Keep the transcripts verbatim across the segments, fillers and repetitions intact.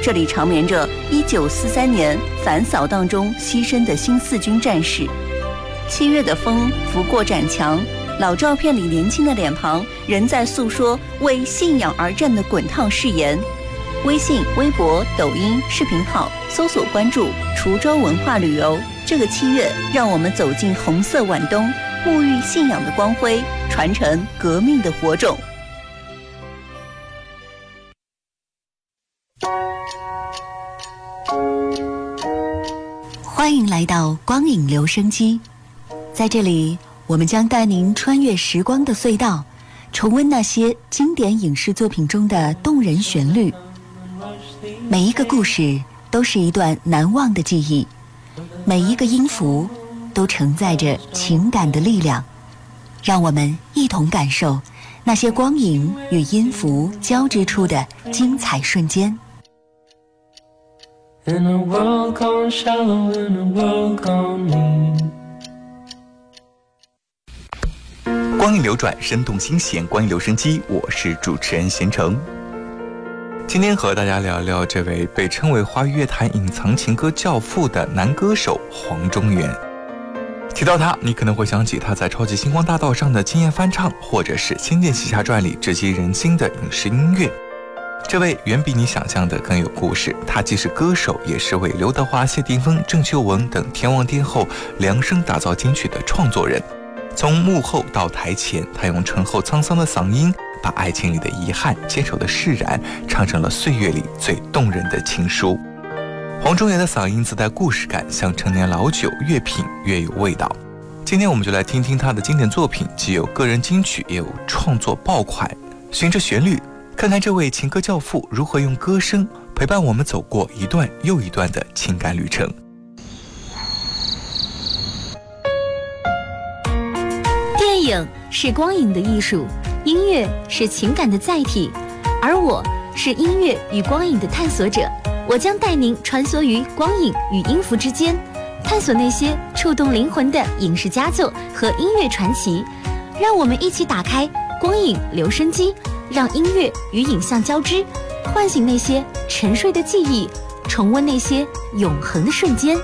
这里长眠着一九四三年反扫荡中牺牲的新四军战士。七月的风拂过展墙，老照片里年轻的脸庞仍在诉说为信仰而战的滚烫誓言。微信、微博、抖音视频号搜索关注滁州文化旅游。这个七月，让我们走进红色晚冬，沐浴信仰的光辉，传承革命的火种。欢迎来到光影留声机，在这里，我们将带您穿越时光的隧道，重温那些经典影视作品中的动人旋律。每一个故事都是一段难忘的记忆，每一个音符都承载着情感的力量。让我们一同感受那些光影与音符交织出的精彩瞬间。 In a world gone shallow, in a world gone mean. 光影流转，生动新鲜，光影留声机，我是主持人贤成。今天和大家聊聊这位被称为华语乐坛隐藏情歌教父的男歌手黄中原。提到他，你可能会想起他在超级星光大道上的惊艳翻唱，或者是《仙剑奇侠传》里直击人心的影视音乐。这位远比你想象的更有故事，他既是歌手，也是为刘德华、谢霆锋、郑秀文等天王天后量身打造金曲的创作人。从幕后到台前，他用醇厚沧桑的嗓音，把爱情里的遗憾、坚守的释然，唱成了岁月里最动人的情书。黄中原的嗓音自带故事感，像陈年老酒，越品越有味道。今天我们就来听听他的经典作品，既有个人金曲，也有创作爆款。循着旋律，看看这位情歌教父如何用歌声陪伴我们走过一段又一段的情感旅程。 电影是光影的艺术，音乐是情感的载体，而我是音乐与光影的探索者。我将带您穿梭于光影与音符之间，探索那些触动灵魂的影视佳作和音乐传奇。让我们一起打开光影留声机，让音乐与影像交织，唤醒那些沉睡的记忆，重温那些永恒的瞬间。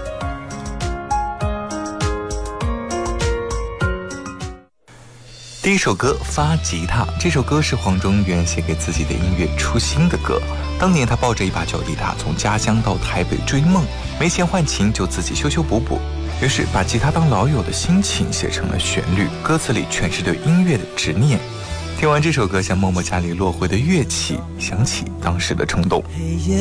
第一首歌发吉他，这首歌是黄中原写给自己的音乐初心的歌。当年他抱着一把旧吉他从家乡到台北追梦，没钱换琴就自己修修补补，于是把吉他当老友的心情写成了旋律，歌词里全是对音乐的执念。听完这首歌，像默默家里落回的乐器，想起当时的冲动。